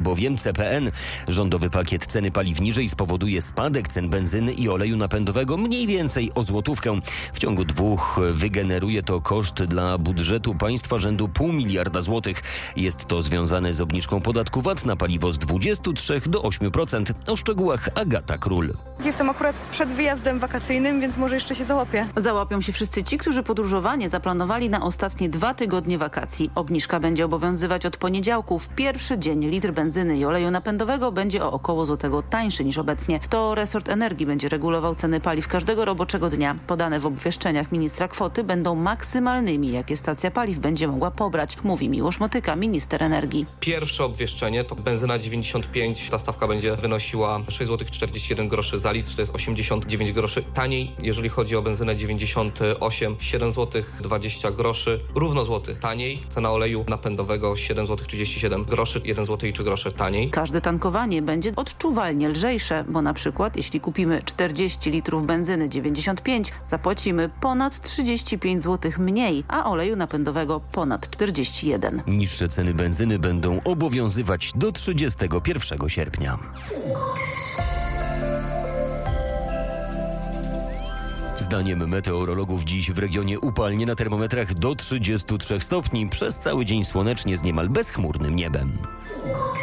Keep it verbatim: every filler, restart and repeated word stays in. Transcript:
bowiem C P N. Rządowy pakiet ceny paliw niżej spowoduje spadek cen benzyny i oleju napędowego mniej więcej o złotówkę. W ciągu dwóch wygeneruje to koszt dla budżetu państwa rzędu pół miliarda złotych. Jest to związane z obniżką podatku V A T na paliwo z dwudziestu trzech do ośmiu procent. O szczegółach Agata Król. Jestem akurat przed wyjazdem wakacyjnym, więc może jeszcze się załapię. Załapią się wszyscy ci, którzy podróżowanie zaplanowali na ostatnie dwa tygodnie wakacji. Obniżka będzie obowiązywać od poniedziałku. W pierwszy dzień litr benzyny i oleju napędowego będzie o około złotego tańszy niż obecnie. To resort energii będzie regulował ceny paliw każdego roboczego dnia. Podane w obwieszczeniach ministra kwoty będą maksymalnymi, jakie stacja paliw będzie mogła pobrać, mówi Miłosz Motyka, minister energii. Pierwsze obwieszczenie to benzyna dziewięćdziesiąt pięć. Ta stawka będzie wynosiła sześć złotych czterdzieści jeden groszy za litr, to jest osiemdziesiąt dziewięć groszy taniej. Jeżeli chodzi o benzynę dziewięćdziesiąt osiem, siedem złotych dwadzieścia groszy, równo złoty taniej. Cena oleju napędowego siedem złotych trzydzieści siedem groszy, jeden złoty i trzy grosze taniej. Każde tankowanie będzie odczuwalnie lżejsze, bo na przykład jeśli kupimy czterdzieści litrów benzyny dziewięćdziesiąt pięć, zapłacimy ponad trzydzieści pięć złotych mniej, a oleju napędowego ponad czterdzieści jeden. Niższe ceny benzyny będą obowiązywać do trzydziestego pierwszego sierpnia. Zdaniem meteorologów dziś w regionie upalnie, na termometrach do trzydziestu trzech stopni, przez cały dzień słonecznie z niemal bezchmurnym niebem.